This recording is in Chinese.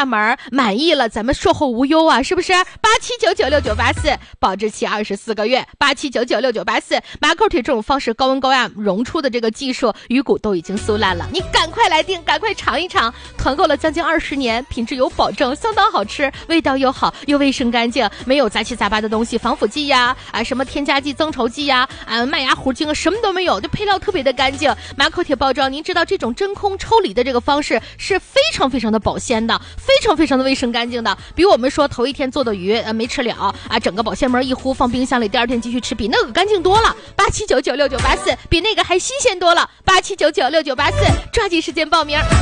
上门，满意了咱们售后无忧啊，是不是？87996984，保质期24个月，87996984。马口铁这种方式高温高压溶出的这个技术，鱼骨都已经酥烂了，你赶快来订，赶快尝一尝。团购了将近20年，品质有保证，相当好吃，味道又好，又卫生干净，没有杂七杂八的东西，防腐剂呀，什么添加剂、增稠剂呀，麦芽糊精什么都没有，就配料特别的干净。马口铁包装，您知道这种真空抽离的这个方式是非常非常的保鲜的，非常非常的卫生干净的，比我们说头一天做的鱼没吃了整个保鲜膜一糊放冰箱里，第二天继续吃，比那个干净多了。87996984，比那个还新鲜多了。87996984，抓紧时间报名。